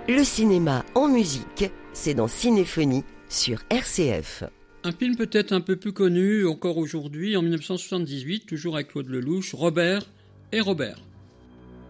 Le cinéma en musique, c'est dans Cinéphonie sur RCF. Un film peut-être un peu plus connu encore aujourd'hui, en 1978, toujours avec Claude Lelouch, Robert et Robert.